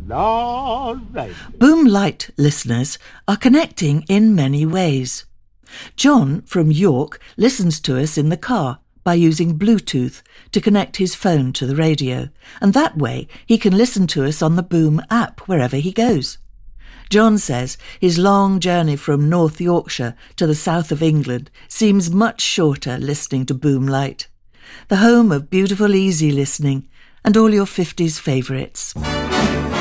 la, la. Boom Light listeners are connecting in many ways. John from York listens to us in the car by using Bluetooth to connect his phone to the radio, and that way he can listen to us on the Boom app wherever he goes. John says his long journey from North Yorkshire to the south of England seems much shorter listening to Boom Light, the home of beautiful easy listening and all your 50s favourites.